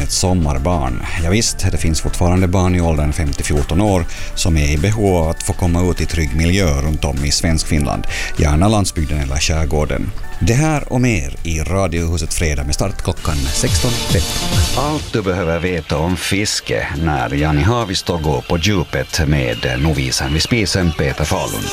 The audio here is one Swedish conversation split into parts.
ett sommarbarn. Ja visst, det finns fortfarande barn i åldern 5-14 år som är i behov av att få komma ut i trygg miljö runt om i Svenskfinland, gärna landsbygden eller skärgården. Det här och mer i Radiohuset fredag med start klockan 16:30. Allt du behöver veta om fiske när Jani Haavisto går på djupet med novisen vid spisen Peter Falund.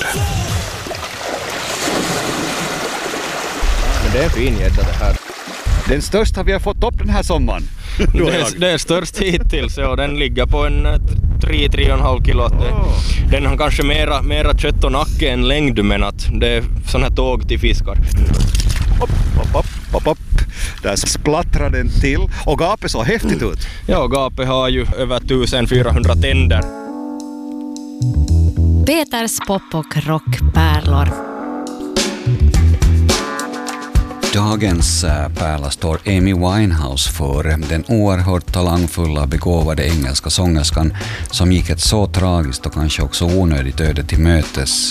Men det är en fin gädda det här. Den största vi har fått upp den här sommaren. Det är störst hittills och den ligger på en 3,5 kilo. Den har kanske mera kött och nacke än längd, men att det är sån här tåg till fiskar. Upp. Där splattrar den till och gapet så häftigt ut. Ja, gapet har ju över 1400 tänder. Peters pop- och rockpärlor. Dagens pärla står Amy Winehouse för, den oerhört talangfulla begåvade engelska sångerskan som gick ett så tragiskt och kanske också onödigt öde till mötes.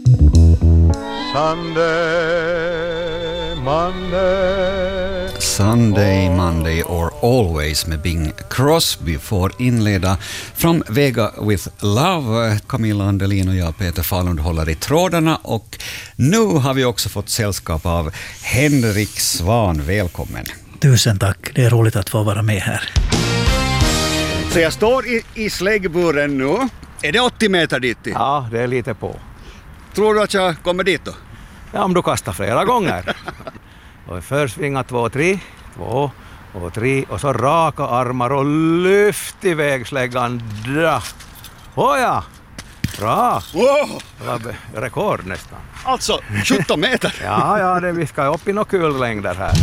Sunday, Monday or Always med Bing Crosby får inleda From Vega with Love. Camilla Andelin och jag, Peter Falund, håller i trådarna och nu har vi också fått sällskap av Henrik Svan. Välkommen. Tusen tack, det är roligt att få vara med här. Så jag står i släggburen nu. Är det 80 meter dit? Ja, det är lite på. Tror du att jag kommer dit då? Ja, om du kastar flera gånger. Och först svinga 2, 3, 2 och 3 och så raka armar och lyft iväg släggan. Ja, bra. Wow. Det var rekord nästan. Alltså 17 meter. Ja, vi ska upp i några kul längder här.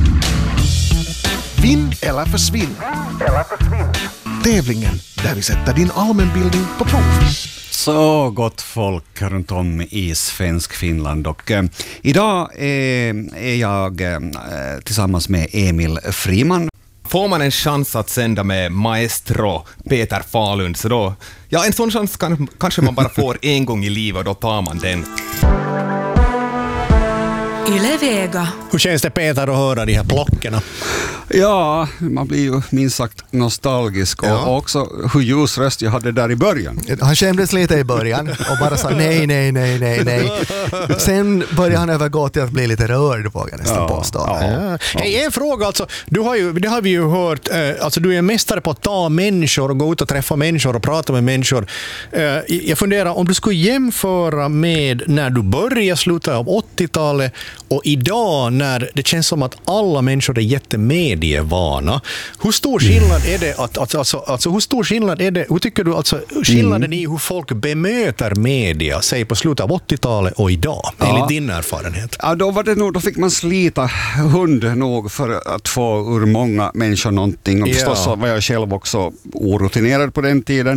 Vinn eller försvinn. Tävlingen där vi sätter din allmänbildning på prov. Så gott folk runt om i Svenskfinland och idag är jag tillsammans med Emil Friman. Får man en chans att sända med maestro Peter Falund så då, ja, en sån chans kanske man bara får en gång i livet och då tar man den. Yle Vega. Hur känns det, Peter, att höra de här plockorna? Ja, man blir ju minst sagt nostalgisk och också hur ljus röst jag hade där i början. Han kändes lite i början och bara sa nej. Sen började han övergå till att bli lite rörd, vågar nästan påstå. Hej, en fråga alltså. Det har vi ju hört, alltså du är mästare på att ta människor och gå ut och träffa människor och prata med människor. Jag funderar om du skulle jämföra med när du började sluta av 80-talet och idag när det känns som att alla människor är jättemedievana. Hur stor skillnad är det hur stor skillnad är det? Hur tycker du alltså skillnaden i hur folk bemöter media, säg på slutet av 80-talet och idag, enligt din erfarenhet? Ja, då fick man slita hund nog för att få ur många människor någonting och förstås så var jag själv också orutinerad på den tiden.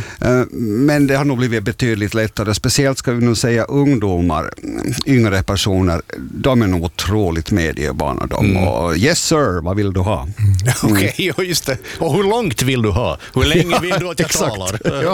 Men det har nog blivit betydligt lättare, speciellt ska vi nog säga ungdomar, yngre personer, de är nog otroligt medievana och yes sir, vad vill du ha? Okej, just det. Och hur långt vill du ha? Hur länge vill du att jag talar?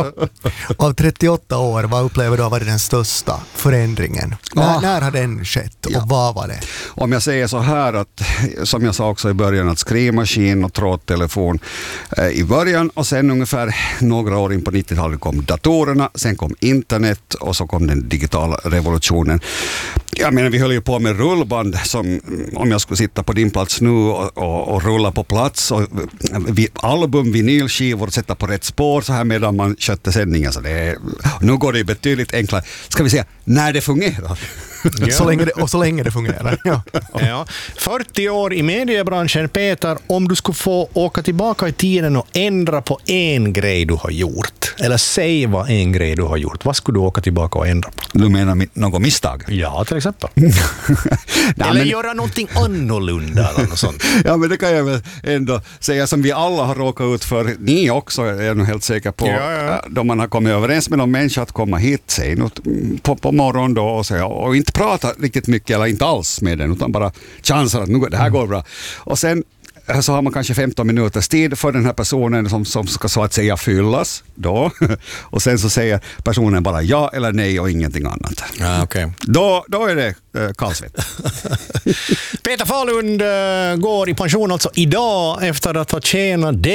Av 38 år, vad upplever du har varit den största förändringen? När har den skett och vad var det? Om jag säger så här att, som jag sa också i början, att skrivmaskin och trådtelefon i början och sen ungefär några år in på 90-talet kom datorerna, sen kom internet och så kom den digitala revolutionen. Jag menar, vi höll ju på med rullband som, om jag skulle sitta på din plats nu och rulla på plats och album, vinylskivor, sätta på rätt spår så här medan man kötte sändningen. Så nu går det betydligt enklare. Ska vi säga, när det fungerar. Så länge det fungerar. Ja. 40 år i mediebranschen, Peter, om du skulle få åka tillbaka i tiden och ändra på en grej du har gjort, eller säg vad en grej du har gjort, vad skulle du åka tillbaka och ändra på? Du menar något misstag? Ja, till exempel. Eller göra någonting annorlunda eller något sånt. Ja, men det kan jag väl ändå säga som vi alla har råkat ut för. Ni också är jag nog helt säker på. Då man har kommit överens med någon människa att komma hit, säg något på morgon då och inte prata riktigt mycket eller inte alls med den utan bara chansar att nu, det här går bra. Och sen så har man kanske 15 minuters tid för den här personen som ska så att säga fyllas då. Och sen så säger personen bara ja eller nej och ingenting annat. Ja, okay. Då är det kallsvett. Peter Falund går i pension alltså idag efter att ha tjänat